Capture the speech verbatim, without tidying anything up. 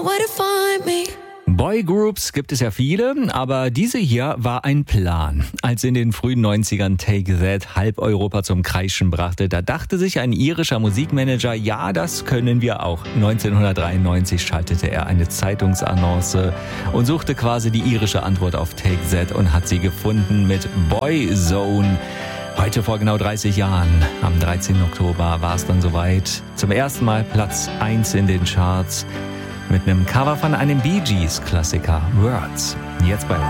Boygroups gibt es ja viele, aber diese hier war ein Plan. Als in den frühen neunzigern Take That halb Europa zum Kreischen brachte, da dachte sich ein irischer Musikmanager, ja, das können wir auch. neunzehnhundertdreiundneunzig schaltete er eine Zeitungsannonce und suchte quasi die irische Antwort auf Take That und hat sie gefunden mit Boyzone. Heute vor genau dreißig Jahren, am dreizehnten Oktober, war es dann soweit. Zum ersten Mal Platz eins in den Charts mit einem Cover von einem Bee Gees Klassiker, Words. Jetzt bei